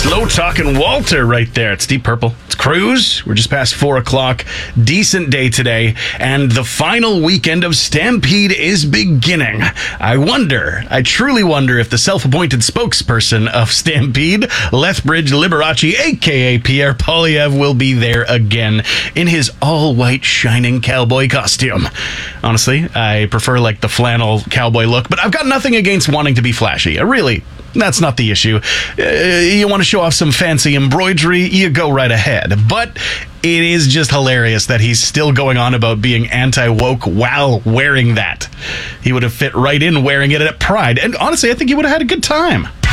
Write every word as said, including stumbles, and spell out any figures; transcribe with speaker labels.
Speaker 1: Slow talking Walter right there. It's Deep Purple. It's Cruise. We're just past four o'clock. Decent day today. And the final weekend of Stampede is beginning. I wonder, I truly wonder if the self-appointed spokesperson of Stampede, Lethbridge Liberace, a k a. Pierre Poilievre, will be there again in his all-white shining cowboy costume. Honestly, I prefer like the flannel cowboy look, but I've got nothing against wanting to be flashy. I really... That's not the issue. Uh, you want to show off some fancy embroidery, you go right ahead. But it is just hilarious that he's still going on about being anti-woke while wearing that. He would have fit right in wearing it at Pride. And honestly, I think he would have had a good time.